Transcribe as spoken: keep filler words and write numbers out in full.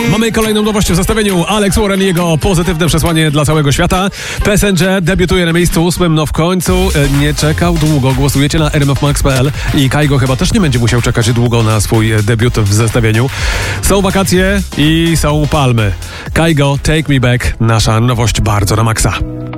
Mamy kolejną nowość w zestawieniu. Alex Warren i jego pozytywne przesłanie dla całego świata. Passenger debiutuje na miejscu ósmym, no w końcu nie czekał długo. Głosujecie na r m f max kropka p l i Kajgo chyba też nie będzie musiał czekać długo na swój debiut w zestawieniu. Są wakacje i są palmy. Kajgo, Take Me Back, nasza nowość bardzo na maksa.